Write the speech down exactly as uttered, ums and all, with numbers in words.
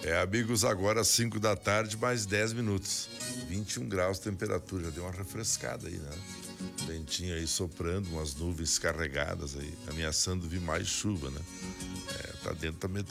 É, amigos, agora cinco da tarde, mais dez minutos. vinte e um graus de temperatura, já deu uma refrescada aí, né? Ventinho aí soprando, umas nuvens carregadas aí, ameaçando vir mais chuva, né? É, tá dentro da